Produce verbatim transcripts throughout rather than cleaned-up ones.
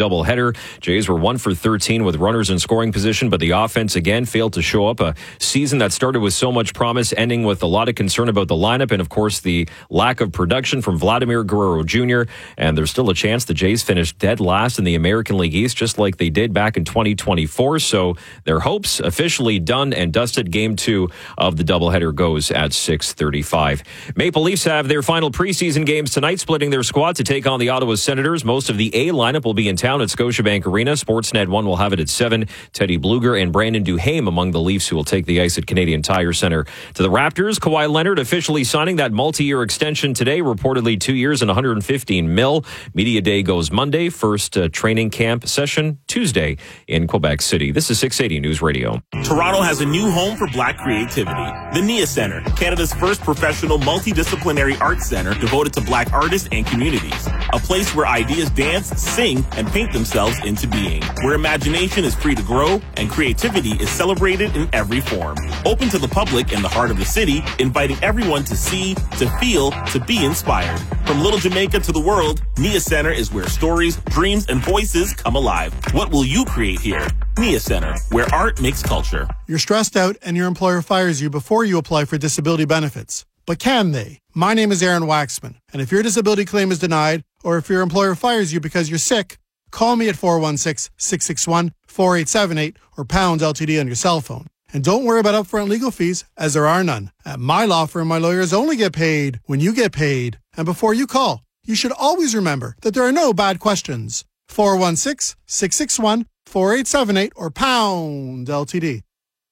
doubleheader. Jays were one for thirteen with runners in scoring position, but the offense again failed to show up. A season that started with so much promise, ending with a lot of concern about the lineup and, of course, the lack of production from Vladimir Guerrero Junior And there's still a chance the Jays finish dead last in the American League East, just like they did back in twenty twenty-four. So their hopes officially done and dusted. Game two of the doubleheader goes at six thirty-five. Maple Leafs have their final preseason games tonight, splitting their squad to take on the Ottawa Senators. Most of the A lineup will be in town at Scotiabank Arena. Sportsnet one will have it at seven. Teddy Bluger and Brandon Duhaime among the Leafs who will take the ice at Canadian Tire Centre. To the Raptors, Kawhi Leonard officially signing that multi-year extension today, reportedly two years and one hundred fifteen mil. Media Day goes Monday. First uh, training camp session Tuesday in Quebec City. This is six eighty News Radio. Toronto has a new home for Black creativity. The Nia Centre, Canada's first professional multidisciplinary arts center devoted to Black artists and communities. A place where ideas dance, sing, and paint themselves into being. Where imagination is free to grow and creativity is celebrated in every form. Open to the public in the heart of the city, inviting everyone to see, to feel, to be inspired. From Little Jamaica to the world, Nia Centre is where stories, dreams, and voices come alive. What will you create here? Nia Centre, where art makes culture. You're stressed out and your employer fires you before you apply for disability benefits. But can they? My name is Aaron Waxman, and if your disability claim is denied, or if your employer fires you because you're sick, call me at four one six, six six one, four eight seven eight or pound L T D on your cell phone. And don't worry about upfront legal fees, as there are none. At my law firm, my lawyers only get paid when you get paid. And before you call, you should always remember that there are no bad questions. four one six, six six one, four eight seven eight or pound L T D.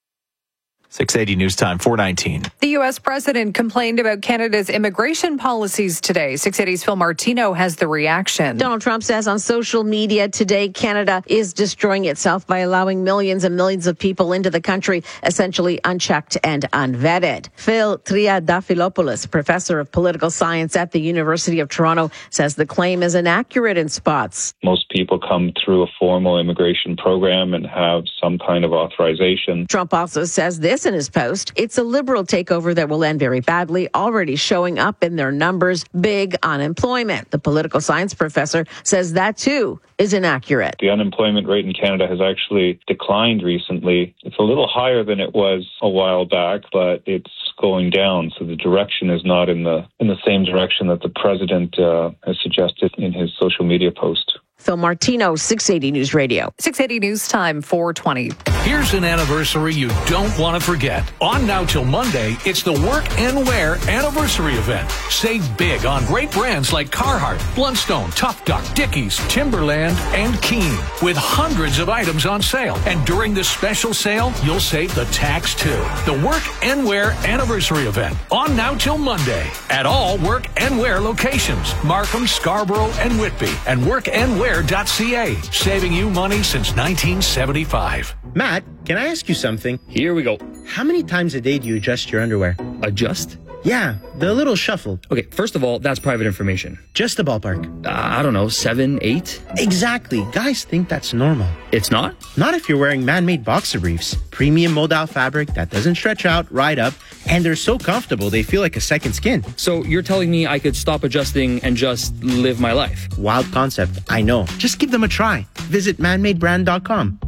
six eighty News Time, four nineteen. The U S president complained about Canada's immigration policies today. six eighty's Phil Martino has the reaction. Donald Trump says on social media today, Canada is destroying itself by allowing millions and millions of people into the country, essentially unchecked and unvetted. Phil Triadafilopoulos, professor of political science at the University of Toronto, says the claim is inaccurate in spots. Most people come through a formal immigration program and have some kind of authorization. Trump also says this in his post. It's a liberal takeover that will end very badly, already showing up in their numbers, big unemployment. The political science professor says that too is inaccurate. The unemployment rate in Canada has actually declined recently. It's a little higher than it was a while back, but it's going down. So the direction is not in the in the same direction that the president uh, has suggested in his social media post. Phil Martino, six eighty News Radio. six eighty News Time, four twenty. Here's an anniversary you don't want to forget. On now till Monday, it's the Work and Wear anniversary event. Save big on great brands like Carhartt, Blundstone, Tough Duck, Dickies, Timberland, and Keen, with hundreds of items on sale. And during this special sale, you'll save the tax too. The Work and Wear anniversary event. On now till Monday at all Work and Wear locations. Markham, Scarborough, and Whitby. And work and wear dot c a, saving you money since nineteen seventy-five. Matt, can I ask you something? Here we go. How many times a day do you adjust your underwear? Adjust? Yeah, the little shuffle. Okay, first of all, that's private information. Just a ballpark. Uh, I don't know, seven, eight? Exactly. Guys think that's normal. It's not? Not if you're wearing man-made boxer briefs. Premium modal fabric that doesn't stretch out, right up, and they're so comfortable they feel like a second skin. So you're telling me I could stop adjusting and just live my life? Wild concept, I know. Just give them a try. Visit man made brand dot com.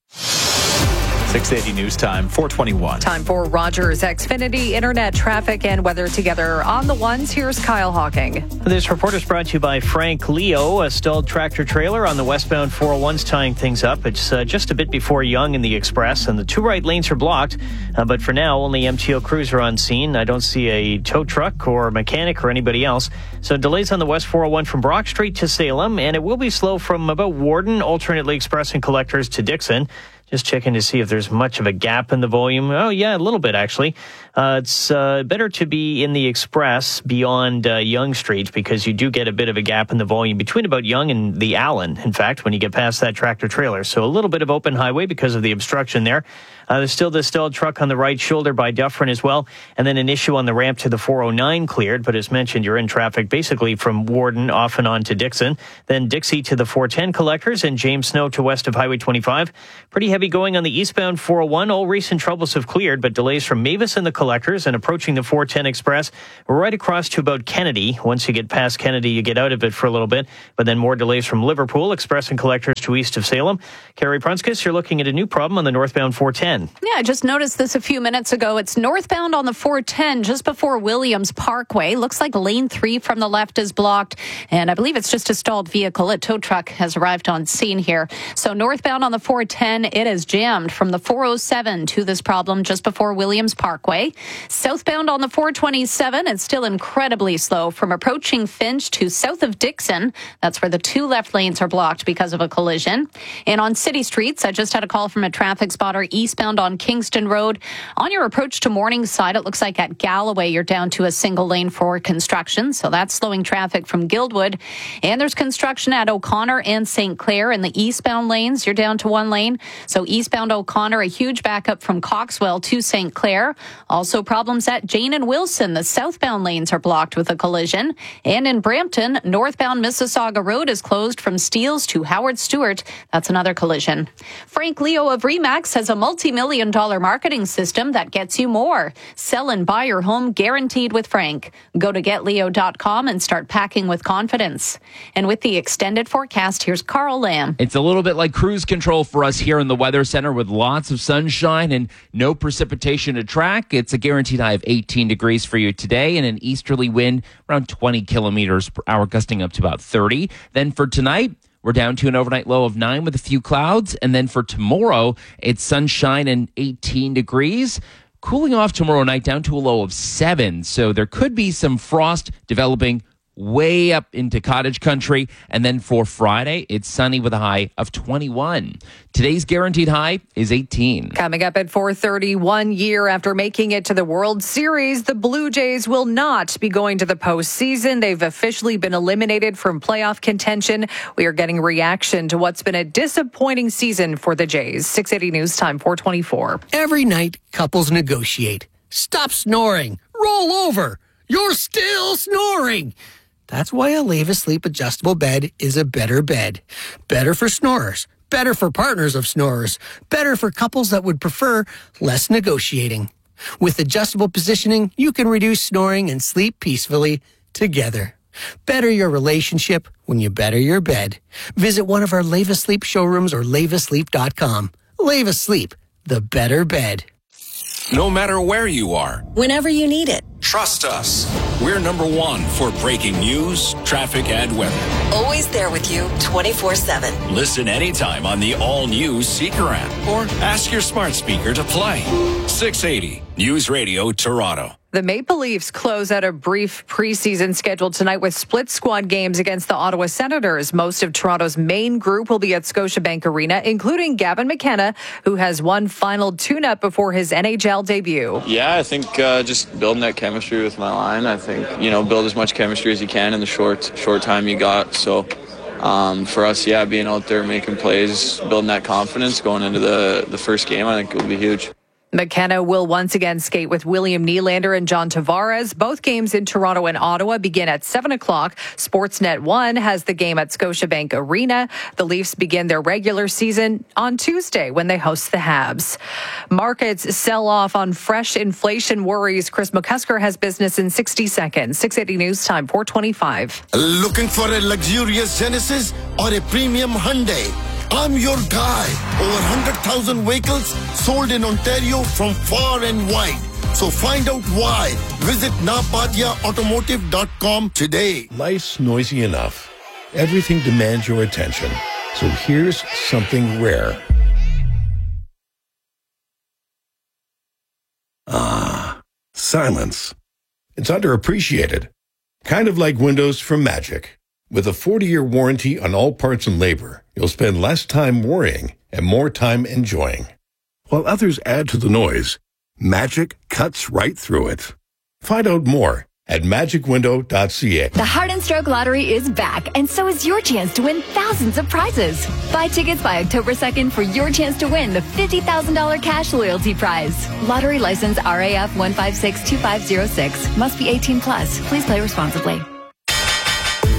six eighty News Time, four twenty-one. Time for Rogers Xfinity Internet traffic and weather together on the ones. Here's Kyle Hawking. This report is brought to you by Frank Leo. A stalled tractor trailer on the westbound four oh one's tying things up. It's uh, just a bit before Yonge in the Express, and the two right lanes are blocked. Uh, but for now, only M T O crews are on scene. I don't see a tow truck or a mechanic or anybody else. So delays on the west four oh one from Brock Street to Salem, and it will be slow from about Warden, alternately expressing collectors to Dixon. Just checking to see if there's much of a gap in the volume. Oh, yeah, a little bit, actually. Uh, it's uh, better to be in the Express beyond uh, Yonge Street, because you do get a bit of a gap in the volume between about Yonge and the Allen, in fact, when you get past that tractor trailer. So a little bit of open highway because of the obstruction there. Uh, there's still the stalled truck on the right shoulder by Dufferin as well. And then an issue on the ramp to the four oh nine cleared. But as mentioned, you're in traffic basically from Warden off and on to Dixon. Then Dixie to the four ten collectors and James Snow to west of Highway twenty-five. Pretty heavy going on the eastbound four oh one. All recent troubles have cleared, but delays from Mavis and the collectors and approaching the four ten Express right across to about Kennedy. Once you get past Kennedy, you get out of it for a little bit. But then more delays from Liverpool, Express and collectors to east of Salem. Carrie Prunskis, you're looking at a new problem on the northbound four ten. Yeah, I just noticed this a few minutes ago. It's northbound on the four ten just before Williams Parkway. Looks like lane three from the left is blocked. And I believe it's just a stalled vehicle. A tow truck has arrived on scene here. So northbound on the four ten, it is jammed from the four oh seven to this problem just before Williams Parkway. Southbound on the four twenty-seven, it's still incredibly slow from approaching Finch to south of Dixon. That's where the two left lanes are blocked because of a collision. And on city streets, I just had a call from a traffic spotter eastbound on Kingston Road. On your approach to Morningside, it looks like at Galloway, you're down to a single lane for construction. So that's slowing traffic from Guildwood. And there's construction at O'Connor and Saint Clair in the eastbound lanes. You're down to one lane. So eastbound O'Connor, a huge backup from Coxwell to Saint Clair. Also problems at Jane and Wilson. The southbound lanes are blocked with a collision. And in Brampton, northbound Mississauga Road is closed from Steeles to Howard Stewart. That's another collision. Frank Leo of Remax has a multi-million dollar marketing system that gets you more. Sell and buy your home guaranteed with Frank. Go to get leo dot com and start packing with confidence. And with the extended forecast, here's Carl Lamb. It's a little bit like cruise control for us here in the Weather Center with lots of sunshine and no precipitation to track. It's a guaranteed high of eighteen degrees for you today and an easterly wind around twenty kilometers per hour, gusting up to about thirty. Then for tonight, we're down to an overnight low of nine with a few clouds. And then for tomorrow, it's sunshine and eighteen degrees. Cooling off tomorrow night down to a low of seven. So there could be some frost developing way up into cottage country. And then for Friday, it's sunny with a high of twenty-one. Today's guaranteed high is eighteen. Coming up at four thirty, one year after making it to the World Series, the Blue Jays will not be going to the postseason. They've officially been eliminated from playoff contention. We are getting reaction to what's been a disappointing season for the Jays. six eighty News Time, four twenty-four. Every night, couples negotiate. Stop snoring. Roll over. You're still snoring. That's why a Leva Sleep adjustable bed is a better bed. Better for snorers. Better for partners of snorers. Better for couples that would prefer less negotiating. With adjustable positioning, you can reduce snoring and sleep peacefully together. Better your relationship when you better your bed. Visit one of our Leva Sleep showrooms or leva sleep dot com. Leva Sleep, the better bed. No matter where you are, whenever you need it. Trust us. We're number one for breaking news, traffic, and weather. Always there with you twenty-four seven. Listen anytime on the all-new Seeker app or ask your smart speaker to play. six eighty News Radio Toronto. The Maple Leafs close out a brief preseason schedule tonight with split squad games against the Ottawa Senators. Most of Toronto's main group will be at Scotiabank Arena, including Gavin McKenna, who has one final tune-up before his N H L debut. Yeah, I think uh, just building that chemistry with my line. I think, you know, build as much chemistry as you can in the short, short time you got. So um, for us, yeah, being out there making plays, building that confidence going into the, the first game, I think it will be huge. McKenna will once again skate with William Nylander and John Tavares. Both games in Toronto and Ottawa begin at seven o'clock. Sportsnet one has the game at Scotiabank Arena. The Leafs begin their regular season on Tuesday when they host the Habs. Markets sell off on fresh inflation worries. Chris McCusker has business in sixty seconds. six eighty News Time, four twenty-five. Looking for a luxurious Genesis or a premium Hyundai? I'm your guy. Over one hundred thousand vehicles sold in Ontario from far and wide. So find out why. Visit napatia automotive dot com today. Life's noisy enough. Everything demands your attention. So here's something rare. Ah, silence. It's underappreciated. Kind of like windows from Magic. With a forty-year warranty on all parts and labor, you'll spend less time worrying and more time enjoying. While others add to the noise, Magic cuts right through it. Find out more at magic window dot c a. The Heart and Stroke Lottery is back, and so is your chance to win thousands of prizes. Buy tickets by October second for your chance to win the fifty thousand dollars cash loyalty prize. Lottery license R A F one five six two five zero six. Must be eighteen plus. Please play responsibly.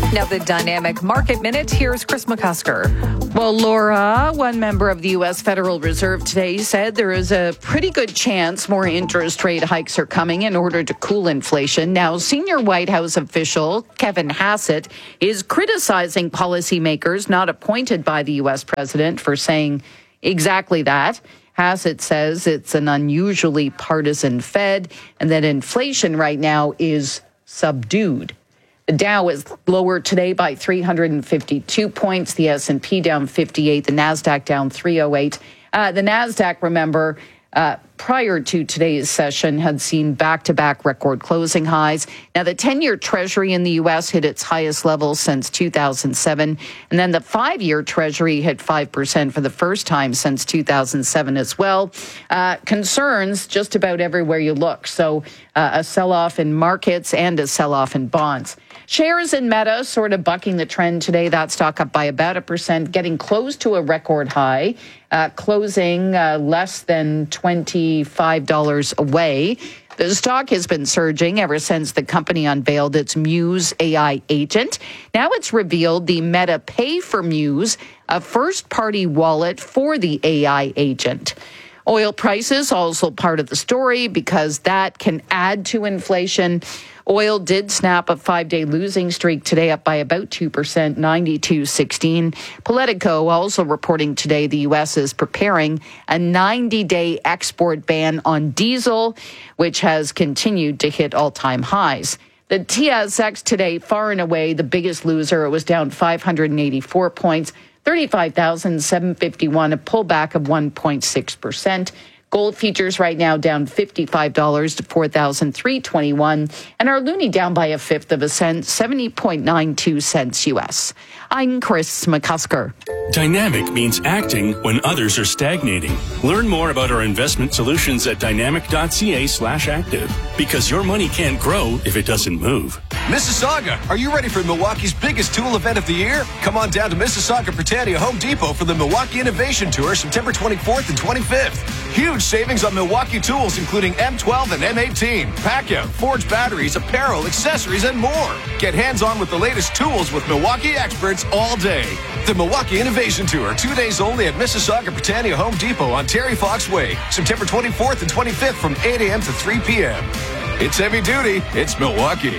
Now the Dynamic Market Minute. Here's Chris McCusker. Well, Laura, one member of the U S Federal Reserve today said there is a pretty good chance more interest rate hikes are coming in order to cool inflation. Now, senior White House official Kevin Hassett is criticizing policymakers not appointed by the U S president for saying exactly that. Hassett says it's an unusually partisan Fed and that inflation right now is subdued. The Dow is lower today by three hundred fifty-two points. The S and P down fifty-eight. The NASDAQ down three oh eight. Uh, the NASDAQ, remember, uh, prior to today's session, had seen back-to-back record closing highs. Now, the ten-year Treasury in the U S hit its highest level since two thousand seven. And then the five-year Treasury hit five percent for the first time since two thousand seven as well. Uh, concerns just about everywhere you look. So uh, a sell-off in markets and a sell-off in bonds. Shares in Meta sort of bucking the trend today. That stock up by about a percent, getting close to a record high, uh, closing uh, less than twenty-five dollars away. The stock has been surging ever since the company unveiled its Muse A I agent. Now it's revealed the Meta Pay for Muse, a first-party wallet for the A I agent. Oil prices also part of the story because that can add to inflation. Oil did snap a five-day losing streak today, up by about two percent, ninety-two sixteen. Politico also reporting today the U S is preparing a ninety-day export ban on diesel, which has continued to hit all-time highs. The T S X today, far and away the biggest loser. It was down five hundred eighty-four points, thirty-five thousand seven hundred fifty-one, a pullback of one point six percent. Gold futures right now down fifty-five dollars to four thousand three hundred twenty-one dollars, and our loonie down by a fifth of a cent, seventy point nine two cents U S. I'm Chris McCusker. Dynamic means acting when others are stagnating. Learn more about our investment solutions at dynamic.ca slash active, because your money can't grow if it doesn't move. Mississauga, are you ready for Milwaukee's biggest tool event of the year? Come on down to Mississauga Britannia Home Depot for the Milwaukee Innovation Tour, September twenty-fourth and twenty-fifth. Huge savings on Milwaukee tools, including M twelve and M eighteen, Pacquiao, Forge batteries, apparel, accessories, and more. Get hands-on with the latest tools with Milwaukee experts all day. The Milwaukee Innovation Tour, two days only at Mississauga Britannia Home Depot on Terry Fox Way, September twenty-fourth and twenty-fifth from eight a.m. to three p.m. It's heavy duty. It's Milwaukee.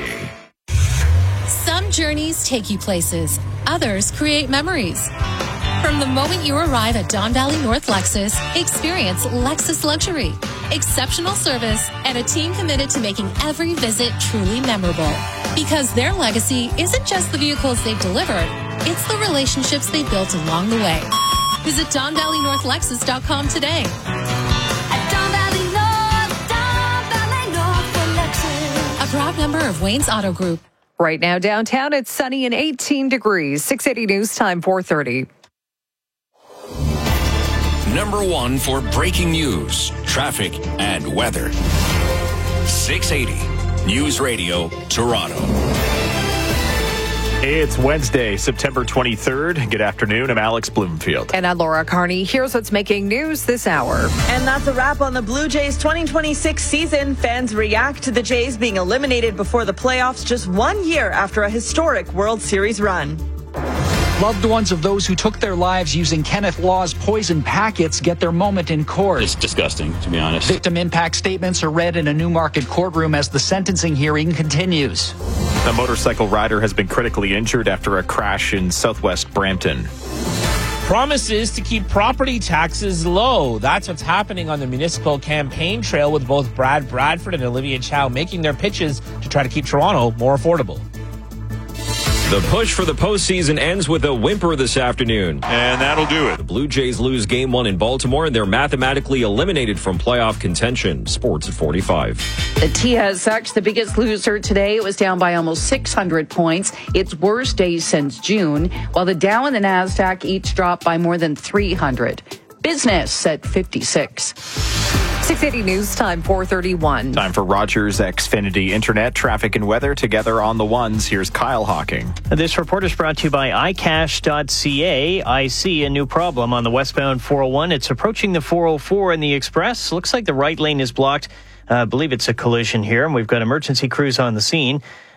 Some journeys take you places. Others create memories. From the moment you arrive at Don Valley North Lexus, experience Lexus Luxury. Exceptional service and a team committed to making every visit truly memorable. Because their legacy isn't just the vehicles they've delivered, it's the relationships they built along the way. Visit Don Valley North Lexus dot com today. At Don Valley North, Don Valley North for Lexus. A proud member of Wayne's Auto Group. Right now downtown, it's sunny and eighteen degrees. six eighty News Time, four thirty. Number one for breaking news, traffic, and weather. six eighty News Radio, Toronto. It's Wednesday, September twenty-third. Good afternoon. I'm Alex Bloomfield. And I'm Laura Carney. Here's what's making news this hour. And that's a wrap on the Blue Jays twenty twenty-six season. Fans react to the Jays being eliminated before the playoffs just one year after a historic World Series run. Loved ones of those who took their lives using Kenneth Law's poison packets get their moment in court. It's disgusting, to be honest. Victim impact statements are read in a Newmarket courtroom as the sentencing hearing continues. A motorcycle rider has been critically injured after a crash in southwest Brampton. Promises to keep property taxes low. That's what's happening on the municipal campaign trail, with both Brad Bradford and Olivia Chow making their pitches to try to keep Toronto more affordable. The push for the postseason ends with a whimper this afternoon. And that'll do it. The Blue Jays lose game one in Baltimore, and they're mathematically eliminated from playoff contention. Sports at forty-five. The T S X, the biggest loser today. It was down by almost six hundred points. Its worst day since June, while the Dow and the NASDAQ each dropped by more than three hundred. Business at fifty-six. six eighty News Time, four thirty-one. Time for Rogers Xfinity Internet, traffic and weather together on the ones. Here's Kyle Hawking. This report is brought to you by i cash dot c a. I see a new problem on the westbound four oh one. It's approaching the four oh four in the Express. Looks like the right lane is blocked. I uh, believe it's a collision here, and we've got emergency crews on the scene.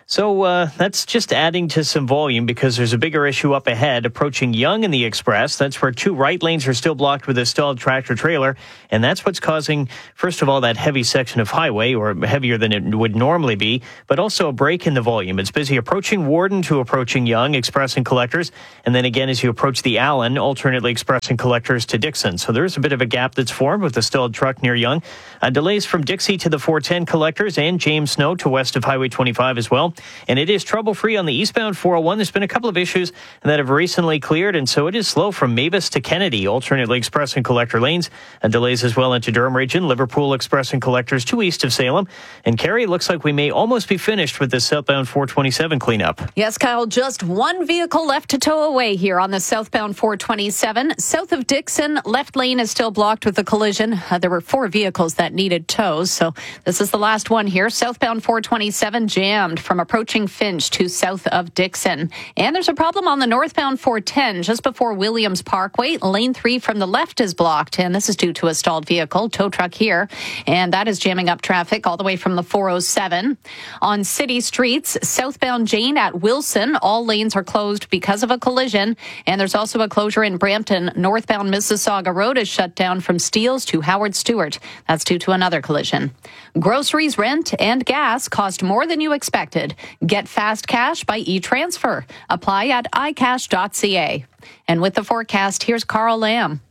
So uh, that's just adding to some volume because there's a bigger issue up ahead approaching Yonge and the Express. That's where two right lanes are still blocked with a stalled tractor trailer. And that's what's causing, first of all, that heavy section of highway, or heavier than it would normally be, but also a break in the volume. It's busy approaching Warden to approaching Yonge, Express and Collectors. And then again, as you approach the Allen, alternately Express and Collectors to Dixon. So there's a bit of a gap that's formed with the stalled truck near Yonge. Uh, delays from Dixie to the four ten Collectors and James Snow to west of Highway twenty-five as well. And it is trouble-free on the eastbound four oh one. There's been a couple of issues that have recently cleared, and so it is slow from Mavis to Kennedy, alternately Express and Collector lanes, and delays as well into Durham region, Liverpool Express and Collectors to east of Salem. And Kerry, looks like we may almost be finished with this southbound four twenty-seven cleanup. Yes, Kyle, just one vehicle left to tow away here on the southbound four twenty-seven. South of Dixon, left lane is still blocked with a collision. Uh, there were four vehicles that needed tows, so this is the last one here. Southbound four twenty-seven jammed from approaching Finch to south of Dixon. And there's a problem on the northbound four ten just before Williams Parkway. Lane three from the left is blocked, and this is due to a stalled vehicle, tow truck here, and that is jamming up traffic all the way from the four oh seven. On city streets, southbound Jane at Wilson, all lanes are closed because of a collision, and there's also a closure in Brampton. Northbound Mississauga Road is shut down from Steeles to Howard Stewart. That's due to another collision. Groceries, rent, and gas cost more than you expected. Get fast cash by e-transfer. Apply at i cash dot c a. And with the forecast, here's Carl Lamb.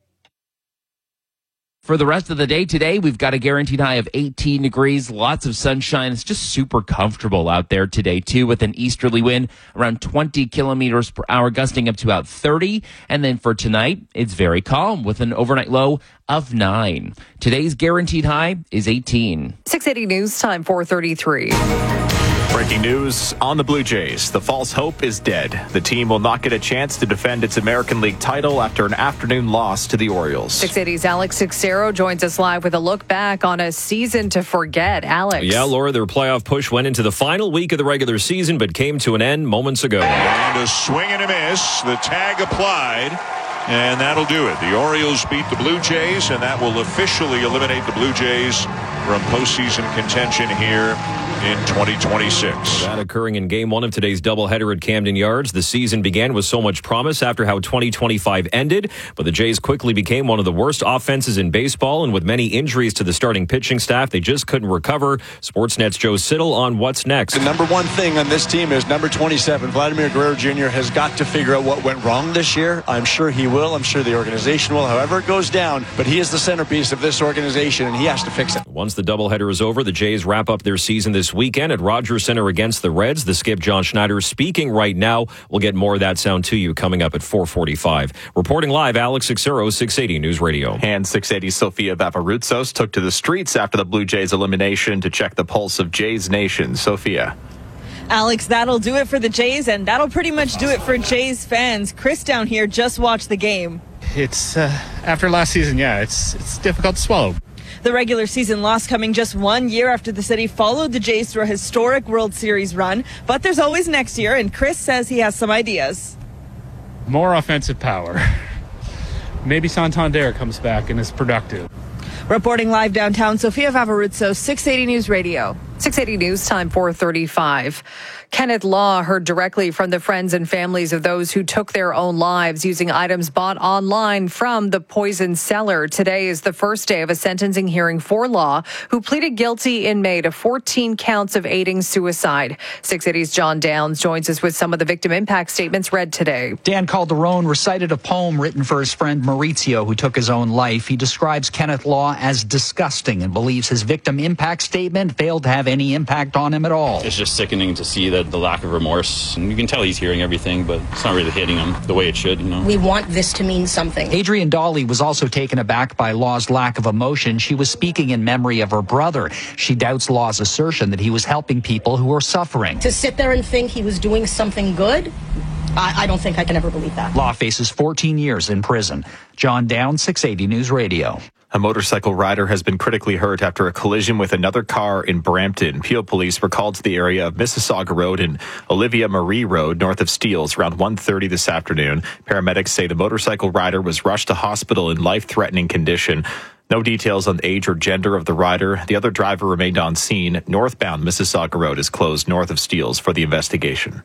For the rest of the day today, we've got a guaranteed high of eighteen degrees, lots of sunshine. It's just super comfortable out there today, too, with an easterly wind around twenty kilometers per hour, gusting up to about thirty. And then for tonight, it's very calm with an overnight low of nine. Today's guaranteed high is eighteen. six eighty News Time, four thirty-three. Breaking news on the Blue Jays. The false hope is dead. The team will not get a chance to defend its American League title after an afternoon loss to the Orioles. six eighty's Alex Sixero joins us live with a look back on a season to forget. Alex. Yeah, Laura, their playoff push went into the final week of the regular season, but came to an end moments ago. And a swing and a miss. The tag applied. And that'll do it. The Orioles beat the Blue Jays, and that will officially eliminate the Blue Jays from postseason contention here in twenty twenty-six. That occurring in game one of today's doubleheader at Camden Yards. The season began with so much promise after how twenty twenty-five ended, but the Jays quickly became one of the worst offenses in baseball, and with many injuries to the starting pitching staff, they just couldn't recover. Sportsnet's Joe Siddle on what's next. The number one thing on this team is number twenty-seven. Vladimir Guerrero Junior has got to figure out what went wrong this year. I'm sure he will. I'm sure the organization will, however it goes down, but he is the centerpiece of this organization, and he has to fix it. Once the doubleheader is over, the Jays wrap up their season this weekend at Rogers Center against the Reds. The skip, John Schneider, speaking right now. We'll get more of that sound to you coming up at four forty-five. Reporting live, Alex Sixero, six eighty News Radio. And six eighty Sofia Vavarutsos took to the streets after the Blue Jays elimination to check the pulse of Jays Nation. Sofia. Alex, that'll do it for the Jays, and that'll pretty much do it for Jays fans. Chris down here just watched the game. It's, uh, after last season, yeah, it's it's difficult to swallow. The regular season loss coming just one year after the city followed the Jays through a historic World Series run. But there's always next year, and Chris says he has some ideas. More offensive power. Maybe Santander comes back and is productive. Reporting live downtown, Sofia Vavarutsos, six eighty News Radio. six eighty News Time, four thirty-five. Kenneth Law heard directly from the friends and families of those who took their own lives using items bought online from the poison seller. Today is the first day of a sentencing hearing for Law, who pleaded guilty in May to fourteen counts of aiding suicide. six eighty's John Downs joins us with some of the victim impact statements read today. Dan Calderon recited a poem written for his friend Maurizio, who took his own life. He describes Kenneth Law as disgusting and believes his victim impact statement failed to have any impact on him at all. It's just sickening to see that the lack of remorse, and you can tell he's hearing everything, but it's not really hitting him the way it should, you know. We want this to mean something. Adrienne Dolly was also taken aback by Law's lack of emotion. She was speaking in memory of her brother. She doubts Law's assertion that he was helping people who were suffering. To sit there and think he was doing something good, I, I don't think I can ever believe that. Law faces fourteen years in prison. John Downs, six eighty News Radio. A motorcycle rider has been critically hurt after a collision with another car in Brampton. Peel police were called to the area of Mississauga Road and Olivia Marie Road, north of Steeles, around one thirty this afternoon. Paramedics say the motorcycle rider was rushed to hospital in life-threatening condition. No details on the age or gender of the rider. The other driver remained on scene. Northbound Mississauga Road is closed north of Steeles for the investigation.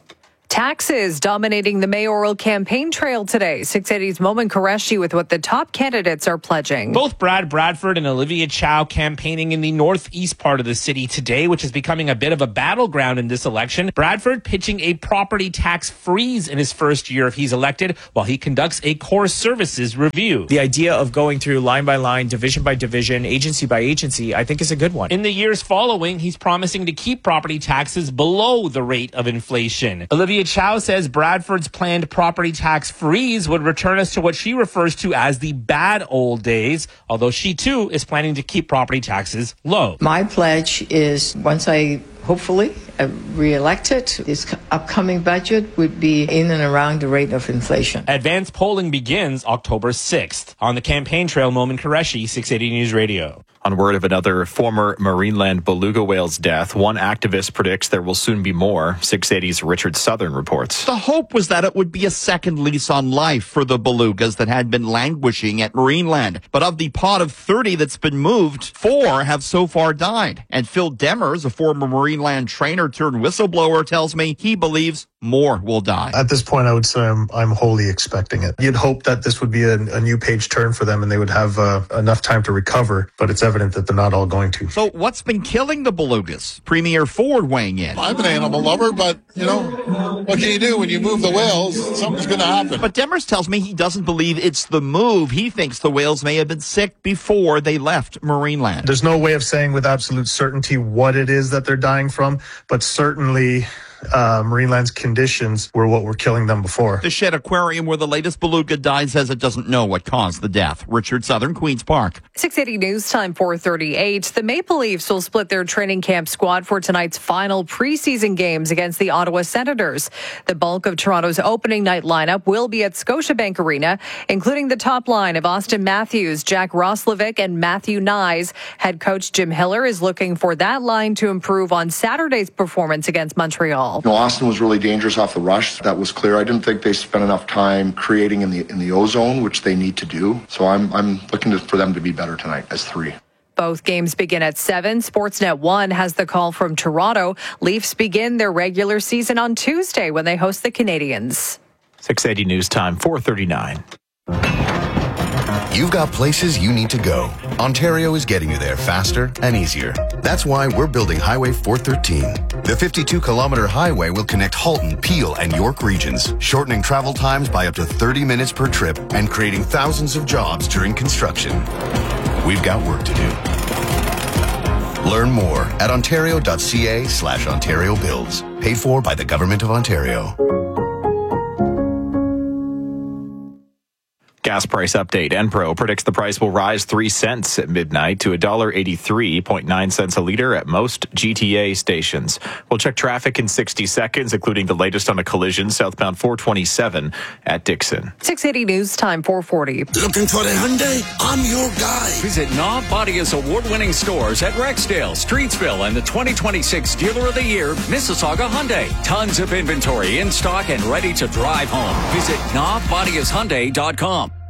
Taxes dominating the mayoral campaign trail today. six eighty's Momin Qureshi with what the top candidates are pledging. Both Brad Bradford and Olivia Chow campaigning in the northeast part of the city today, which is becoming a bit of a battleground in this election. Bradford pitching a property tax freeze in his first year if he's elected, while he conducts a core services review. The idea of going through line by line, division by division, agency by agency, I think is a good one. In the years following, he's promising to keep property taxes below the rate of inflation. Olivia Chow says Bradford's planned property tax freeze would return us to what she refers to as the bad old days, although she too is planning to keep property taxes low. My pledge is once I hopefully uh, re-elected, this upcoming budget would be in and around the rate of inflation. Advanced polling begins October sixth. On the campaign trail, Momin Qureshi, six eighty News Radio. On word of another former Marineland beluga whale's death, one activist predicts there will soon be more. six eighty's Richard Southern reports. The hope was that it would be a second lease on life for the belugas that had been languishing at Marineland. But of the pod of thirty that's been moved, four have so far died. And Phil Demers, a former Marineland trainer turned whistleblower, tells me he believes more will die. At this point, I would say I'm, I'm wholly expecting it. You'd hope that this would be a, a new page turn for them and they would have uh, enough time to recover, but it's evident that they're not all going to. So what's been killing the belugas? Premier Ford weighing in. I'm an animal lover, but, you know, what can you do when you move the whales? Something's going to happen. But Demers tells me he doesn't believe it's the move. He thinks the whales may have been sick before they left Marineland. There's no way of saying with absolute certainty what it is that they're dying from, but certainly Uh, Marineland's conditions were what were killing them before. The Shed Aquarium, where the latest beluga died, says it doesn't know what caused the death. Richard Southern, Queen's Park. six eighty News Time, four thirty-eight. The Maple Leafs will split their training camp squad for tonight's final preseason games against the Ottawa Senators. The bulk of Toronto's opening night lineup will be at Scotiabank Arena, including the top line of Austin Matthews, Jack Roslovic, and Matthew Nyes. Head coach Jim Hiller is looking for that line to improve on Saturday's performance against Montreal. You know, Austin was really dangerous off the rush. That was clear. I didn't think they spent enough time creating in the in the O-zone, which they need to do. So I'm I'm looking to, for them to be better tonight as three. Both games begin at seven. Sportsnet one has the call from Toronto. Leafs begin their regular season on Tuesday when they host the Canadiens. six eighty News Time, four thirty-nine. You've got places you need to go. Ontario is getting you there faster and easier. That's why we're building Highway four thirteen. The fifty-two kilometer highway will connect Halton, Peel, and York regions, shortening travel times by up to thirty minutes per trip and creating thousands of jobs during construction. We've got work to do. Learn more at ontario.ca slash Ontario Builds. Paid for by the Government of Ontario. Gas price update. Enpro predicts the price will rise three cents at midnight to one dollar eighty-three point nine cents a liter at most G T A stations. We'll check traffic in sixty seconds, including the latest on a collision southbound four twenty-seven at Dixon. six eighty News Time, four forty. Looking for a Hyundai? I'm your guy. Visit Knob Bodia's award-winning stores at Rexdale, Streetsville, and the twenty twenty-six Dealer of the Year, Mississauga Hyundai. Tons of inventory in stock and ready to drive home. Visit knob bodias hyundai dot com.